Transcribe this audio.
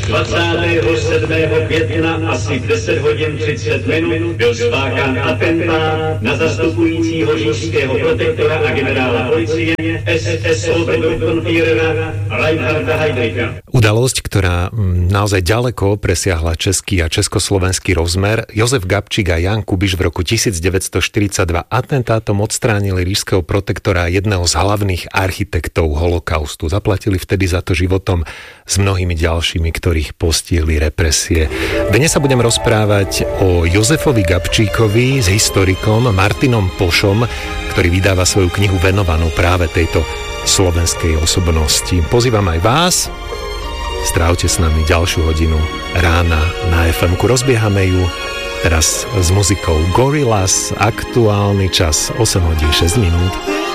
27. května asi v 10 hodin 30 minut byl spáchán atentát na zastupujícího říšského protektora a generála policie SS Obergruppenführera Reinharda Heydricha. Udalosť, ktorá naozaj ďaleko presiahla český a československý rozmer. Jozef Gabčík a Jan Kubiš v roku 1942 atentátom odstránili ríšskeho protektora, jedného z hlavných architektov holokaustu. Zaplatili vtedy za to životom s mnohými ďalšími, ktorých postihli represie. Dnes sa budem rozprávať o Jozefovi Gabčíkovi s historikom Martinom Pošom, ktorý vydáva svoju knihu venovanú práve tejto slovenskej osobnosti. Pozývam aj vás. Strávte s nami ďalšiu hodinu rána na FM-ku. Rozbiehame ju teraz s muzikou Gorillaz. Aktuálny čas 8 hodín 6 minút.